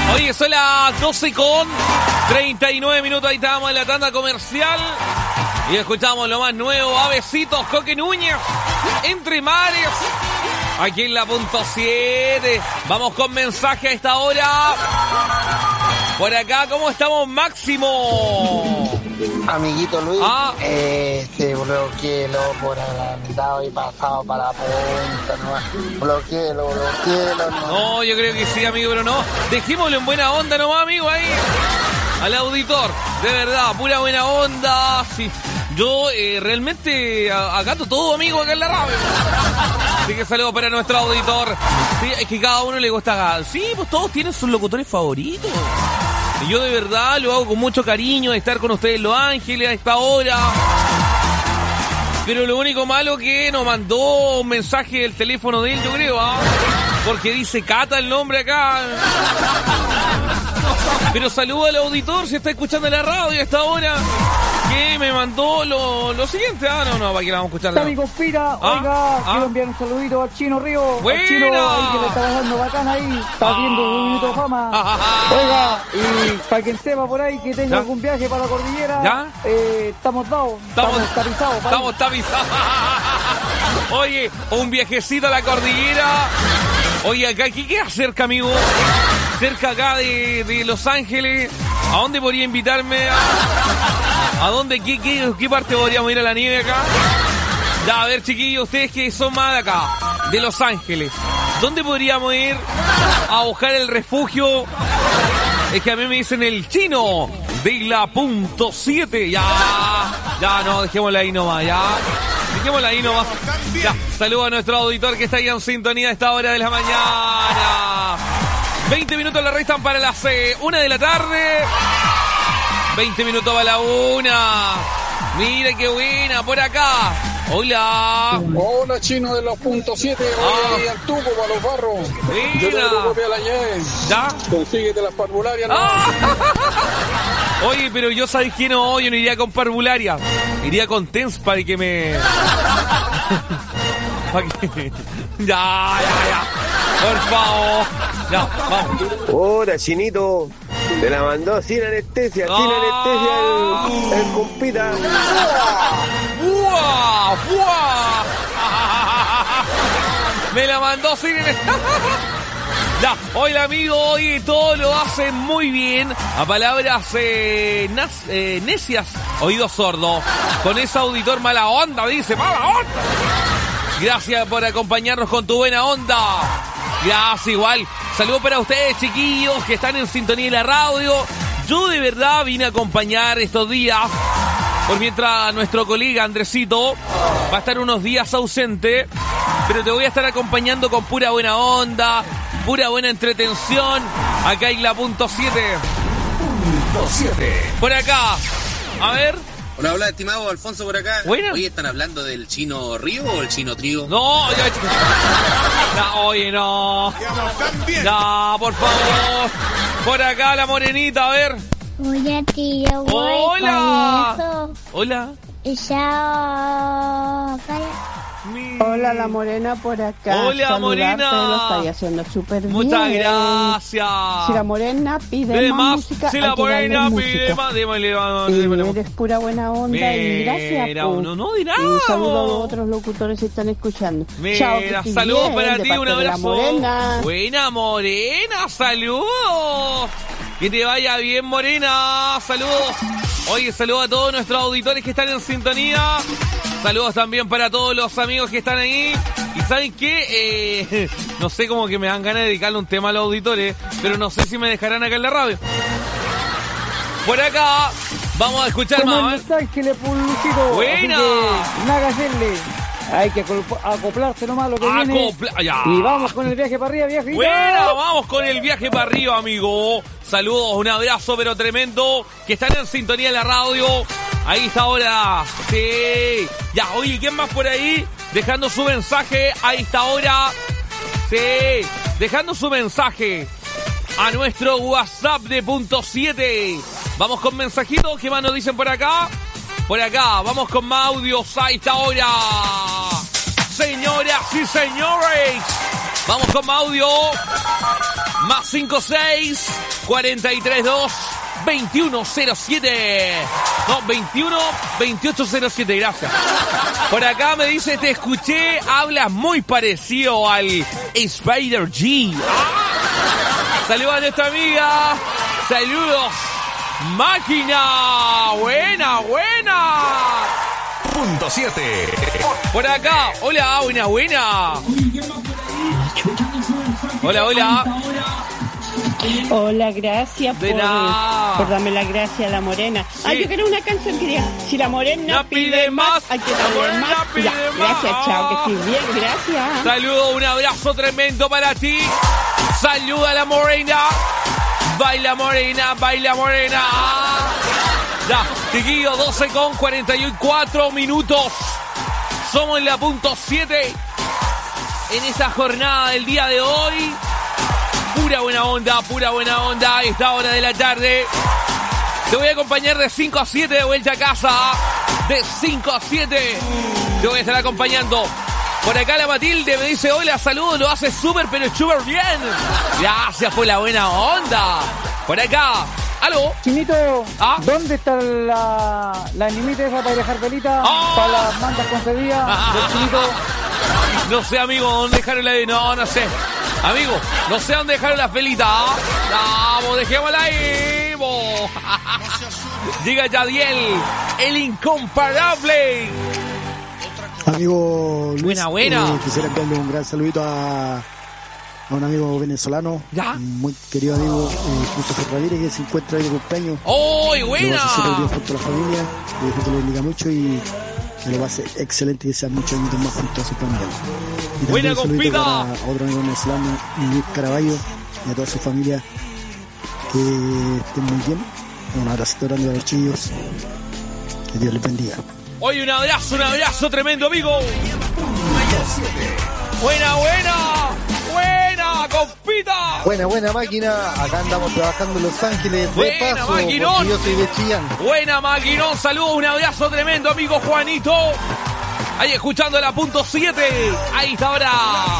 Oye, son las 12:39. Ahí estábamos en la tanda comercial. Y escuchamos lo más nuevo. Avecitos, Coque Núñez. Entre mares. Aquí en la punto 7. Vamos con mensaje a esta hora. Por acá, ¿cómo estamos, Máximo? Amiguito Luis, se bloqueelo por adelantado y pasado para la punta, nomás. Bloqueelo. No, yo creo que sí, amigo, pero no. Dejémoslo en buena onda nomás, amigo, ahí. Al auditor, de verdad, pura buena onda. Sí. Yo realmente acato todo, amigo, acá en la radio. Así que saludos para nuestro auditor. Sí, es que cada uno le gusta. Sí, pues todos tienen sus locutores favoritos. Y yo de verdad lo hago con mucho cariño de estar con ustedes, Los Ángeles, a esta hora. Pero lo único malo que nos mandó un mensaje del teléfono de él, yo creo, porque dice Cata el nombre acá. Pero saludo al auditor si está escuchando la radio a esta hora, que me mandó lo siguiente. No, para que la vamos a escuchar. Está mi conspira, oiga, quiero enviar un saludito al Chino Río. ¡Buena! Al Chino ahí que le está bajando bacán ahí, está viendo un minuto de fama. Oiga, y para quien sepa por ahí que tenga algún viaje para la cordillera, ¿ya? Estamos dados, estamos tapizados. Estamos tapizados. Oye, un viajecito a la cordillera. Oye, acá, ¿qué queda cerca, amigo? Cerca acá de Los Ángeles. ¿A dónde podría invitarme? ¿A dónde? ¿Qué parte podríamos ir a la nieve acá? Ya, a ver, chiquillos, ustedes que son más de acá, de Los Ángeles, ¿dónde podríamos ir a buscar el refugio? Es que a mí me dicen el Chino de la punto 7. Ya, no, dejémosla ahí nomás, ya. Saludos a nuestro auditor que está ahí en sintonía a esta hora de la mañana. 20 minutos le restan para las 1 de la tarde. 20 minutos para la 1. Mira qué buena, por acá. Hola. Hola, Chino de los puntos 7. Hoy al tubo para los barros. Mira. Yo te copia la llave. ¿Ya? Consíguete las parvularias. ¿No? Oye, pero yo sabes que no, yo no iría con parvularia. Iría con TENS para que me... Ya. Por favor. Ya, vamos. Hola, Chinito. Te la mandó sin anestesia, el compita. ¡Buah! Me la mandó sin anestesia. Ya, hoy el amigo, hoy todo lo hace muy bien. A palabras necias, oído sordo. Con ese auditor mala onda, dice, mala onda. Gracias por acompañarnos con tu buena onda. Gracias, igual. Saludos para ustedes, chiquillos, que están en sintonía de la radio. Yo de verdad vine a acompañar estos días, por mientras nuestro colega Andresito va a estar unos días ausente, pero te voy a estar acompañando con pura buena onda, pura buena entretención, acá en la punto 7. Por acá, a ver. Hola, estimado Alfonso por acá. Bueno. Hoy están hablando del Chino Río o el Chino Trigo. No, oye, no. Ya, por favor. Por acá la morenita, a ver. Hola, tío. Hola. Hola. Hola, la morena por acá. Hola, saludarte, morena. Lo estáis haciendo súper bien. Muchas gracias. Si la morena pide más música, si la morena pide más, démosle. Eres pura buena onda y gracias. No de nada. Un saludo a otros locutores que están escuchando. Mira, chao, que saludos bien, para ti, un abrazo. Morena. Buena, morena, saludos. Que te vaya bien, morena, saludos. Oye, saludos a todos nuestros auditores que están en sintonía. Saludos también para todos los amigos que están ahí. Y ¿saben qué? No sé, como que me dan ganas de dedicarle un tema a los auditores, pero no sé si me dejarán acá en la radio. Por acá vamos a escuchar como más. Los Ángeles, Pulcito. Buena. Nada que hacerle. Hay que acoplarse nomás a lo que viene. Ya. Y vamos con el viaje para arriba, viejito. Bueno, vamos con el viaje para arriba, amigo. Saludos, un abrazo pero tremendo. Que están en sintonía de la radio. Ahí está ahora. Sí. Ya, oye, ¿quién más por ahí? Dejando su mensaje a esta hora. Sí. Dejando su mensaje a nuestro WhatsApp de punto 7. Vamos con mensajitos. ¿Qué más nos dicen por acá? Por acá, vamos con más audios a esta hora. Señoras y señores, vamos con más audio. Más 556-432-2107. No, 2807, gracias. Por acá me dice, te escuché, hablas muy parecido al Spider G. Saludos a nuestra amiga. Saludos. Máquina. Buena. Punto 7. Por acá. Hola, buena. Hola. Hola, gracias por darme la gracia a la morena. Sí. Yo quiero una canción que diga, si la morena pide más, hay que darle más. Gracias, chao, que estés bien, gracias. Saludos, un abrazo tremendo para ti. Saluda a la morena. Baila morena. Ya, chiquillo, 12:44 minutos. Somos en la punto 7 en esta jornada del día de hoy. Pura buena onda a esta hora de la tarde. Te voy a acompañar de 5 a 7 de vuelta a casa. De 5 a 7 te voy a estar acompañando. Por acá la Matilde me dice, hola, saludos, lo hace súper bien. Gracias por la buena onda. Por acá, ¿aló? Chinito, ¿dónde está la animita esa para dejar velita? Para las mandas concedidas del Chinito. No sé, amigo, ¿dónde dejaron no sé. Amigo, no sé dónde dejaron las velitas. Vamos, dejémosla ahí. Llega Yadiel, el incomparable. Amigo Luis, buena. Quisiera enviarle un gran saludito a un amigo venezolano, muy querido amigo Christopher Ramírez, que se encuentra ahí de cumpleaños. ¡Oh, buena! Lo pase súper bien junto a la familia, que lo bendiga mucho y que lo pase excelente y que sean muchos años más junto a su familia. Y buena, compita. A otro amigo venezolano, Luis Caraballo, y a toda su familia, que estén muy bien. Un abrazo grande a los chillos, que Dios les bendiga. Hoy un abrazo tremendo, amigo. Buena, compita. Buena máquina. Acá andamos trabajando en Los Ángeles. Buena, maquinón. Yo soy de Chillán. Buena, maquinón. Saludos, un abrazo tremendo, amigo Juanito. Ahí escuchando la punto 7. Ahí está ahora.